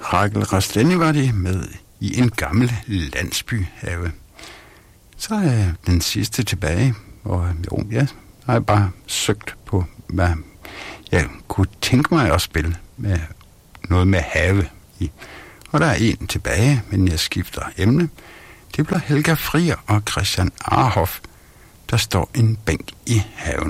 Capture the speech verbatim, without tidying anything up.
Rakel Rastleni var det med I en gammel landsbyhave. Så er den sidste tilbage, og jo, jeg har bare søgt på, hvad jeg kunne tænke mig at spille med noget med have i. Og der er en tilbage, men jeg skifter emne. Det bliver Helga Frier og Christian Arhoff. Der står en bænk i haven.